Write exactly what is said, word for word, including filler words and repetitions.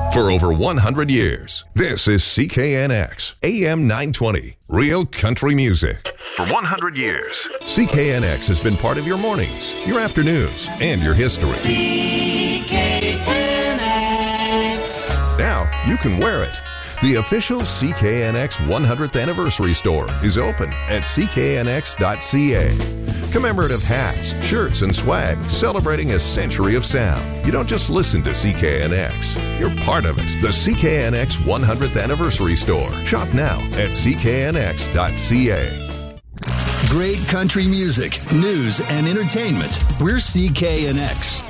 For over one hundred years, this is C K N X, A M nine twenty, Real Country Music. For one hundred years, C K N X has been part of your mornings, your afternoons, and your history. C K N X. Now you can wear it. The official C K N X one hundredth Anniversary Store is open at C K N X dot C A. Commemorative hats, shirts, and swag celebrating a century of sound. You don't just listen to C K N X, you're part of it. The C K N X one hundredth Anniversary Store. Shop now at C K N X dot C A. Great country music, news, and entertainment. We're C K N X.